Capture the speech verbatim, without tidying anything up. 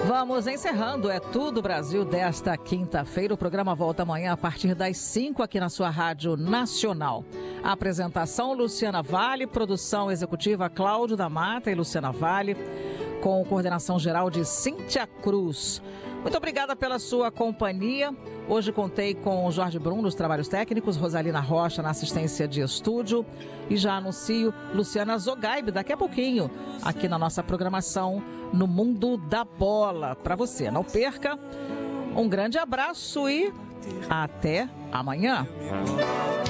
Vamos encerrando É Tudo Brasil desta quinta-feira. O programa volta amanhã a partir das cinco aqui na sua Rádio Nacional. A apresentação Luciana Vale, produção executiva Cláudio da Mata e Luciana Vale, com coordenação geral de Cíntia Cruz. Muito obrigada pela sua companhia. Hoje contei com Jorge Brum nos trabalhos técnicos, Rosalina Rocha na assistência de estúdio e já anuncio Luciana Zogaib daqui a pouquinho aqui na nossa programação no Mundo da Bola. Para você, não perca. Um grande abraço e até amanhã.